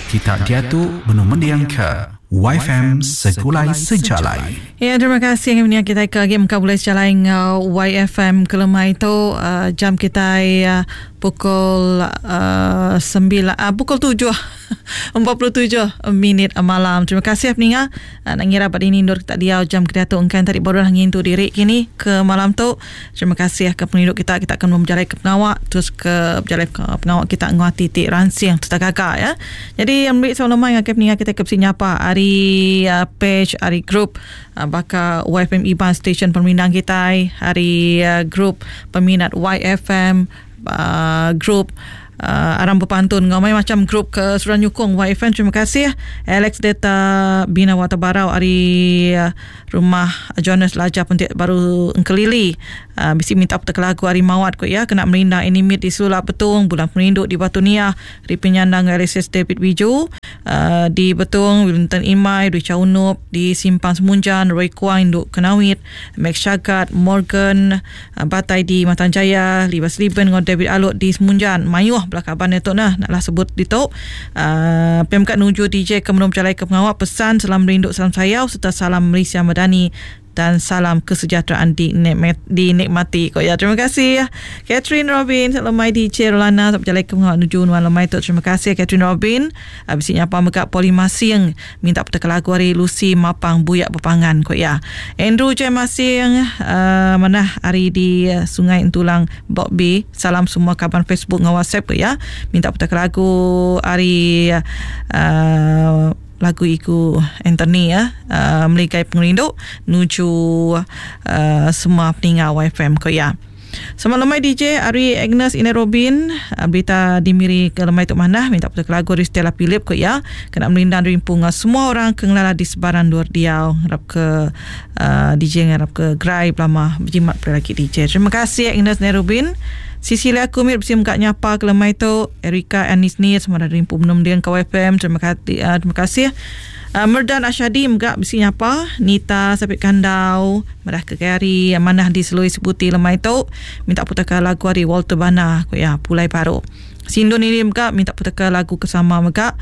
Kita diatu menumediang ke YFM Segulai Sejalai. Ya, terima kasih yang kita ke game Kabulai Sejalai YFM kelemai itu jam kita pukul 9 pukul 7 47 minit malam. Terima kasih peninga nak ngira pada ini indur kita dia jam kita tu engkan tadi baru angin tu diri kini ke malam tu. Terima kasih ke penduduk kita akan memjalai ke pengawak terus ke berjalai ke pengawak kita nguati titik ransing tu tak kakak ya. Jadi ambil selalu yang peninga kita ke nyapa hari page hari group bakal YFM Iban station peminat kita hari group peminat YFM group Aram Berpantun ngamai macam grup ke Suran Nyukong YFM. Terima kasih Alex Data Bina Watabarau ari rumah Jonas Lajar Pentik Baru Engkelili bisi minta petek lagu hari mawat ko ya kena merindang inimit di Sulap Betung bulan peninduk di Batu Niah di penyandang RSS David Wiju di Betung Wellington Imai Dwi Caunup di Simpang Semunjan Roy Kuang Induk Kenawit Max Syagat Morgan Batai di Matanjaya Libas Liban dengan David Alut di Semunjan Mayuh belakaban itu naklah sebut ditok PMK nuju DJ ke menum calai ke pengawak pesan salam rindu salam sayau serta salam Malaysia Madani dan salam kesejahteraan dinikmati kok ya. Terima kasih Catherine Robin salamai DJ Rolana sampai jalai ke pengawak nuju nuan lemai tu. Terima kasih Catherine Robin habisnya apa megak Polimasing minta petek lagu hari Lucy Mapang Buyak Bepangan kok ya. Andrew J Masing mana hari di Sungai Entulang Bok B salam semua kaban Facebook dengan WhatsApp kok ya minta petek lagu hari lagu iku Anthony ya meligai pengerinduk nuju semua peningat YFM ko ya. Sama lemai DJ Ari Agnes Ine Robin berita dimiri ke lemai tuk mana minta petek lagu dari Stella Philip ko ya kena melindang rimpung semua orang kengelala di sebaran luar Diau harap ke DJ harap ke Grai pelama berjimat lelaki DJ. Terima kasih Agnes Ine Robin. Sisilia Kumit bersih muka nyapa ke lemai tu Erika Anisni semua ada rimpu menum dengan KWFM. Terima kasih Merdan Asyadi muka bersih nyapa Nita Sapit Kandau Merah Kekari Amanah di Selui Sebuti lemai tu minta putaka lagu hari Walter Bana ya Pulai Baru Sindun ini muka minta putaka lagu kesama muka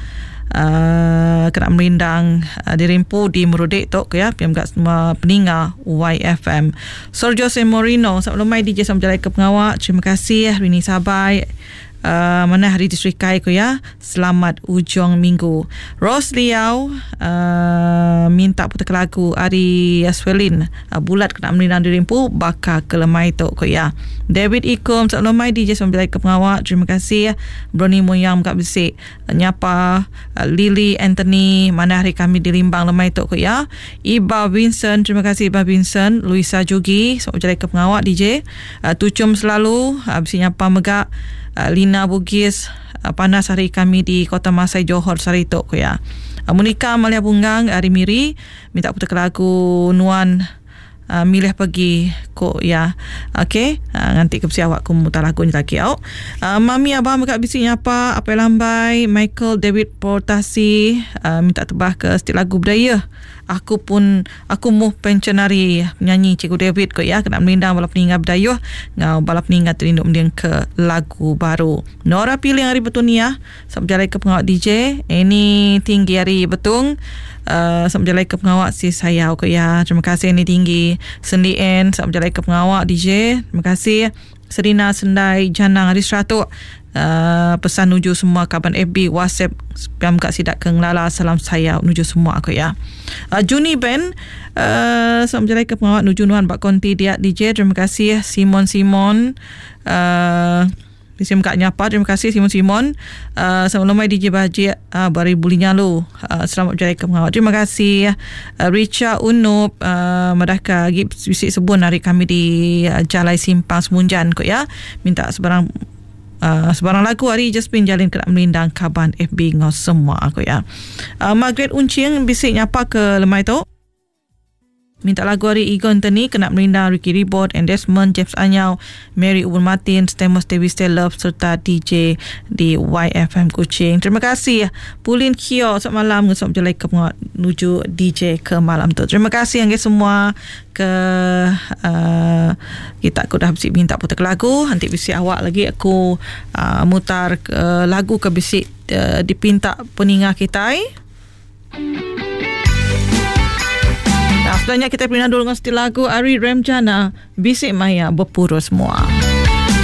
kena merindang dirimpu di Merudek tu ya PMK semua peningat YFM. Sergio Semorino sebelum mai DJ sama jalai ke pengawak. Terima kasih Rini Sabai mana hari distrikai ko ya selamat ujung minggu. Rose Liao minta putar lagu Ari Aswelin bulat kena merindang dirimpu bakal ke lemai tu ko ya. David Ikom sebelum mai DJ sama jalai ke pengawak. Terima kasih Brony Moyang kat besik nyapa Lily Anthony mana hari kami di Limbang lemai tu ko ya. Iba Vincent terima kasih Iba Vincent. Luisa Jogi sama jalai ke pengawak DJ. Tucum selalu habis nyapa megak Lina Bugis panas hari kami di Kota Masai Johor Saritok ko ya. Monika Malia Bungang Ari Miri minta putar lagu Nuan milih pergi ko ya. Okey nanti ke awak ku mutar lagu ni lagi au. Mami abang dekat bising apa lambai Michael David Portasi minta tebah ke setiap lagu budaya. Aku mu pencenari nyanyi Cikgu David ko ya kena melindang balap peningat budaya ngau balap peningat terinduk mendiang ke lagu baru. Nora pilih hari Betunia sampai jalai ke pengawak DJ ini tinggi hari Betung sampai jalai ke pengawak si saya ko ya. Terima kasih ini tinggi Sendien sampai jalai ke pengawak DJ. Terima kasih Serina Sendai Janang hari 100 pesan nuju semua kaban FB WhatsApp PMK Sidak Kenglala salam saya nuju semua aku ya. Juni Ben salam jalai ke pengawak nuju nuan Bak Konti dia DJ. Terima kasih Simon Bisim Kak Nyapa. Terima kasih Simon sama lemai DJ Baji bari bulinya lu selamat jalai ke pengawak. Terima kasih Richa Unup Madaka Gips bisik sebun hari kami di Jalai Simpang Semunjan ko ya minta sebarang lagu hari Jaspin Jalin kena melindang kaban FB ngau semua aku ya. Margaret Uncing bisik nyapa ke lemai tu minta lagu hari Egon Teni kena melindang Ricky Ribot and Desmond James Anyau Mary Ubun Martin Stamos Dewi Love serta DJ di YFM Kuching. Terima kasih Pulin Kio selamat malam ngesok jelai ke menuju DJ ke malam tu. Terima kasih yang semua ke kita aku dah bisik minta putar lagu nanti bisik awak lagi aku mutar lagu ke bisik dipinta peningat kita. Nah, sebenarnya kita pernah dulu dengan lagu Ari Remjana, Bisik Maya Berpura Semua.